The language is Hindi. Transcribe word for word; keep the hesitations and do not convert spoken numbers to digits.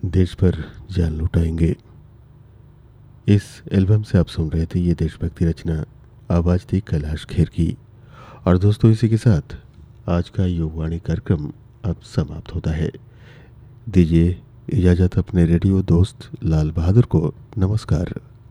देश पर जान लुटाएंगे। इस एल्बम से आप सुन रहे थे ये देशभक्ति रचना, आवाज़ थी कैलाश खेर की। और दोस्तों, इसी के साथ आज का युगवाणी कार्यक्रम अब समाप्त होता है। दीजिए इजाज़त अपने रेडियो दोस्त लाल बहादुर को। नमस्कार।